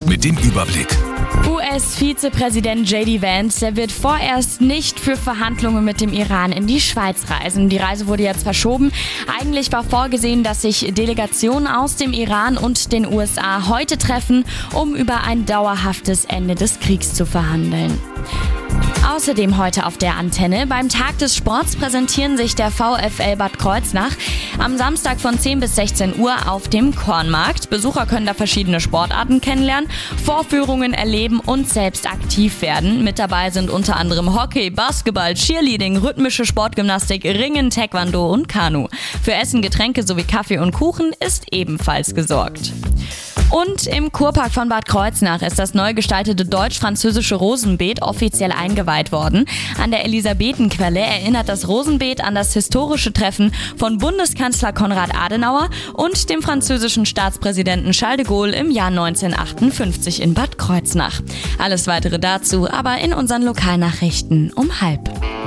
mit dem Überblick. US-Vizepräsident J.D. Vance, der wird vorerst nicht für Verhandlungen mit dem Iran in die Schweiz reisen. Die Reise wurde jetzt verschoben. Eigentlich war vorgesehen, dass sich Delegationen aus dem Iran und den USA heute treffen, um über ein dauerhaftes Ende des Kriegs zu verhandeln. Außerdem heute auf der Antenne. Beim Tag des Sports präsentieren sich der VfL Bad Kreuznach am Samstag von 10 bis 16 Uhr auf dem Kornmarkt. Besucher können da verschiedene Sportarten kennenlernen, Vorführungen erleben und selbst aktiv werden. Mit dabei sind unter anderem Hockey, Basketball, Cheerleading, rhythmische Sportgymnastik, Ringen, Taekwondo und Kanu. Für Essen, Getränke sowie Kaffee und Kuchen ist ebenfalls gesorgt. Und im Kurpark von Bad Kreuznach ist das neu gestaltete deutsch-französische Rosenbeet offiziell eingeweiht worden. An der Elisabethenquelle erinnert das Rosenbeet an das historische Treffen von Bundeskanzler Konrad Adenauer und dem französischen Staatspräsidenten Charles de Gaulle im Jahr 1958 in Bad Kreuznach. Alles weitere dazu aber in unseren Lokalnachrichten um 12:30.